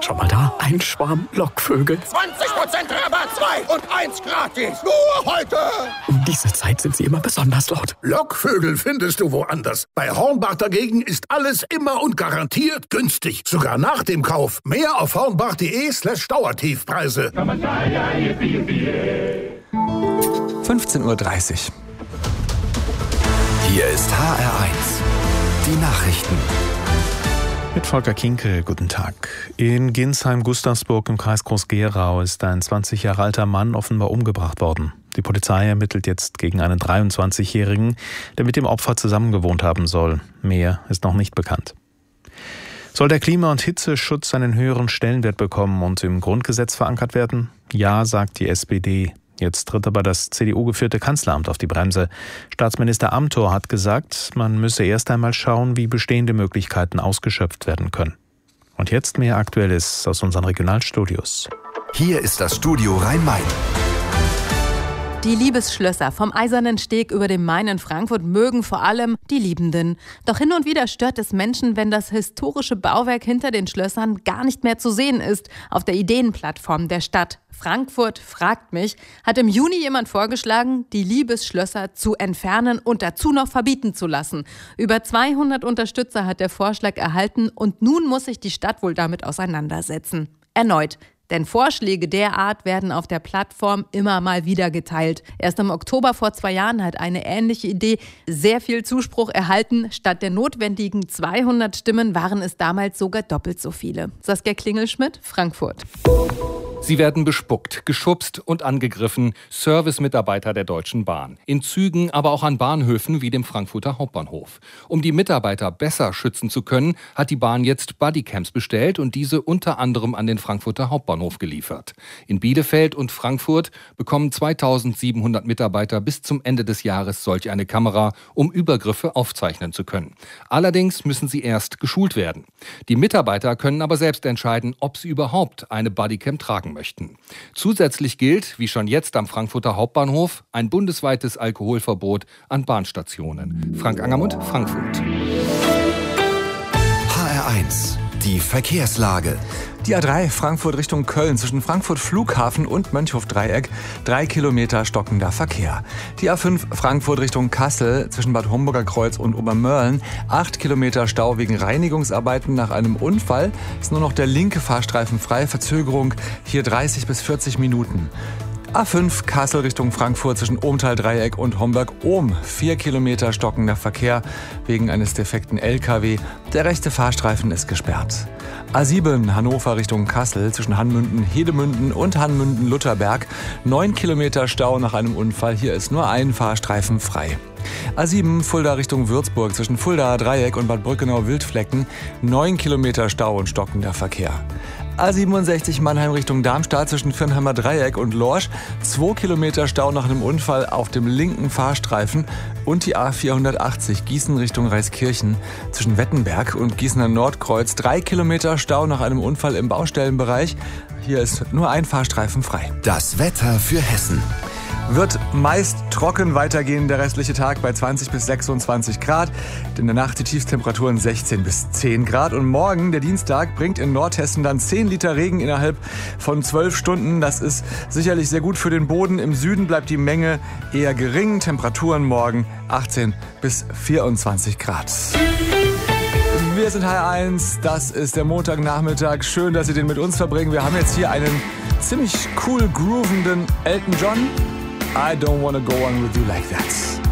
schon mal da? Ein Schwarm Lockvögel. 20% Rabatt, 2 und 1 gratis. Nur heute. Um diese Zeit sind sie immer besonders laut. Lockvögel findest du woanders. Bei Hornbach dagegen ist alles immer und garantiert günstig. Sogar nach dem Kauf. Mehr auf hornbach.de/Dauertiefpreise. 15:30 Uhr. Hier ist HR1. Die Nachrichten. Mit Volker Kinkel, guten Tag. In Ginsheim-Gustavsburg im Kreis Groß-Gerau ist ein 20 Jahre alter Mann offenbar umgebracht worden. Die Polizei ermittelt jetzt gegen einen 23-Jährigen, der mit dem Opfer zusammengewohnt haben soll. Mehr ist noch nicht bekannt. Soll der Klima- und Hitzeschutz einen höheren Stellenwert bekommen und im Grundgesetz verankert werden? Ja, sagt die SPD. Jetzt tritt aber das CDU-geführte Kanzleramt auf die Bremse. Staatsminister Amthor hat gesagt, man müsse erst einmal schauen, wie bestehende Möglichkeiten ausgeschöpft werden können. Und jetzt mehr Aktuelles aus unseren Regionalstudios. Hier ist das Studio Rhein-Main. Die Liebesschlösser vom Eisernen Steg über dem Main in Frankfurt mögen vor allem die Liebenden. Doch hin und wieder stört es Menschen, wenn das historische Bauwerk hinter den Schlössern gar nicht mehr zu sehen ist. Auf der Ideenplattform der Stadt Frankfurt fragt mich, hat im Juni jemand vorgeschlagen, die Liebesschlösser zu entfernen und dazu noch verbieten zu lassen. Über 200 Unterstützer hat der Vorschlag erhalten und nun muss sich die Stadt wohl damit auseinandersetzen. Erneut. Denn Vorschläge der Art werden auf der Plattform immer mal wieder geteilt. Erst im Oktober vor 2 Jahren hat eine ähnliche Idee sehr viel Zuspruch erhalten. Statt der notwendigen 200 Stimmen waren es damals sogar doppelt so viele. Saskia Klingelschmidt, Frankfurt. Sie werden bespuckt, geschubst und angegriffen, Servicemitarbeiter der Deutschen Bahn. In Zügen, aber auch an Bahnhöfen wie dem Frankfurter Hauptbahnhof. Um die Mitarbeiter besser schützen zu können, hat die Bahn jetzt Bodycams bestellt und diese unter anderem an den Frankfurter Hauptbahnhof geliefert. In Bielefeld und Frankfurt bekommen 2700 Mitarbeiter bis zum Ende des Jahres solch eine Kamera, um Übergriffe aufzeichnen zu können. Allerdings müssen sie erst geschult werden. Die Mitarbeiter können aber selbst entscheiden, ob sie überhaupt eine Bodycam tragen möchten. Zusätzlich gilt, wie schon jetzt am Frankfurter Hauptbahnhof, ein bundesweites Alkoholverbot an Bahnstationen. Frank Angermund, Frankfurt. HR1. Die Verkehrslage. Die A3 Frankfurt Richtung Köln zwischen Frankfurt Flughafen und Mönchhof-Dreieck 3 Kilometer stockender Verkehr. Die A5 Frankfurt Richtung Kassel zwischen Bad Homburger Kreuz und Obermörlen 8 Kilometer Stau wegen Reinigungsarbeiten nach einem Unfall. Ist nur noch der linke Fahrstreifen frei. Verzögerung hier 30 bis 40 Minuten. A5 Kassel Richtung Frankfurt zwischen Ohmtal-Dreieck und Homberg-Ohm. 4 Kilometer stockender Verkehr wegen eines defekten LKW. Der rechte Fahrstreifen ist gesperrt. A7 Hannover Richtung Kassel zwischen Hanmünden-Hedemünden und Hanmünden-Lutherberg. 9 Kilometer Stau nach einem Unfall. Hier ist nur ein Fahrstreifen frei. A7 Fulda Richtung Würzburg zwischen Fulda-Dreieck und Bad Brückenau-Wildflecken. 9 Kilometer Stau und stockender Verkehr. A67 Mannheim Richtung Darmstadt zwischen Firnheimer Dreieck und Lorsch. 2 Kilometer Stau nach einem Unfall auf dem linken Fahrstreifen. Und die A480 Gießen Richtung Reiskirchen zwischen Wettenberg und Gießener Nordkreuz. 3 Kilometer Stau nach einem Unfall im Baustellenbereich. Hier ist nur ein Fahrstreifen frei. Das Wetter für Hessen. Wird meist trocken weitergehen, der restliche Tag bei 20 bis 26 Grad. In der Nacht die Tiefstemperaturen 16 bis 10 Grad. Und morgen, der Dienstag, bringt in Nordhessen dann 10 Liter Regen innerhalb von 12 Stunden. Das ist sicherlich sehr gut für den Boden. Im Süden bleibt die Menge eher gering. Temperaturen morgen 18 bis 24 Grad. Wir sind HR1, das ist der Montagnachmittag. Schön, dass Sie den mit uns verbringen. Wir haben jetzt hier einen ziemlich cool groovenden Elton John. I don't wanna go on with you like that.